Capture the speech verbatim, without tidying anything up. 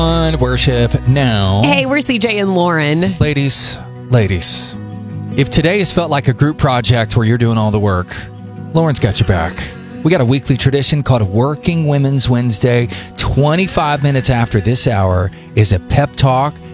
On worship now. Hey, we're C J and Lauren. Ladies, ladies, if today has felt like a group project where you're doing all the work, Lauren's got your back. We got a weekly tradition called Working Women's Wednesday. twenty-five minutes after this hour is a pep talk